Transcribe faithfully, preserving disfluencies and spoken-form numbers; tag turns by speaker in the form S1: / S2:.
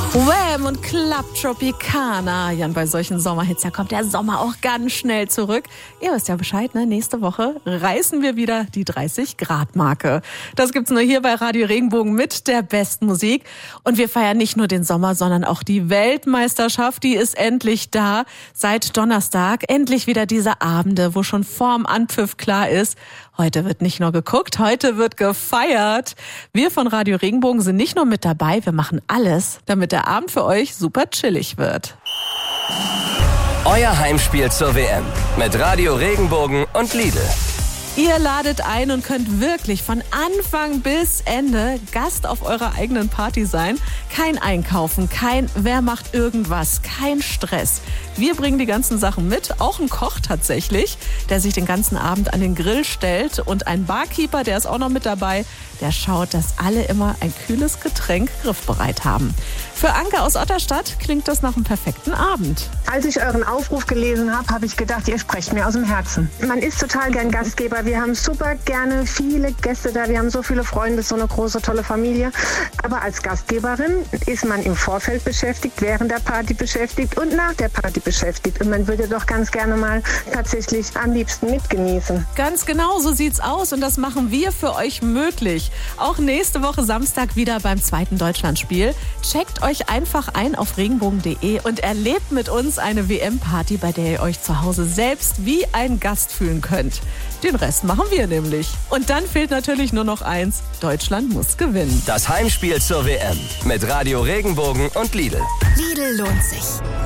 S1: Wham und Club Tropicana. Ja, und bei solchen Sommerhits, da kommt der Sommer auch ganz schnell zurück. Ihr wisst ja Bescheid, ne? Nächste Woche reißen wir wieder die dreißig Grad Marke. Das gibt's nur hier bei Radio Regenbogen mit der besten Musik. Und wir feiern nicht nur den Sommer, sondern auch die Weltmeisterschaft. Die ist endlich da. Seit Donnerstag endlich wieder diese Abende, wo schon vorm Anpfiff klar ist, heute wird nicht nur geguckt, heute wird gefeiert. Wir von Radio Regenbogen sind nicht nur mit dabei, wir machen alles, damit der Abend für euch super chillig wird.
S2: Euer Heimspiel zur W M mit Radio Regenbogen und Lidl.
S1: Ihr ladet ein und könnt wirklich von Anfang bis Ende Gast auf eurer eigenen Party sein. Kein Einkaufen, kein wer macht irgendwas, kein Stress. Wir bringen die ganzen Sachen mit, auch ein Koch tatsächlich, der sich den ganzen Abend an den Grill stellt und ein Barkeeper, der ist auch noch mit dabei, der schaut, dass alle immer ein kühles Getränk griffbereit haben. Für Anke aus Otterstadt klingt das nach einem perfekten Abend.
S3: Als ich euren Aufruf gelesen habe, habe ich gedacht, ihr sprecht mir aus dem Herzen. Man ist total gern Gastgeber. Wir haben super gerne viele Gäste da. Wir haben so viele Freunde, so eine große, tolle Familie. Aber als Gastgeberin ist man im Vorfeld beschäftigt, während der Party beschäftigt und nach der Party beschäftigt. Und man würde doch ganz gerne mal tatsächlich am liebsten mitgenießen.
S1: Ganz genau, so sieht's aus. Und das machen wir für euch möglich. Auch nächste Woche Samstag wieder beim zweiten Deutschlandspiel. Checkt euch einfach ein auf regenbogen punkt de und erlebt mit uns eine W M-Party, bei der ihr euch zu Hause selbst wie ein Gast fühlen könnt. Den Rest machen wir nämlich. Und dann fehlt natürlich nur noch eins. Deutschland muss gewinnen.
S2: Das Heimspiel zur W M mit Radio Regenbogen und Lidl.
S4: Lidl lohnt sich.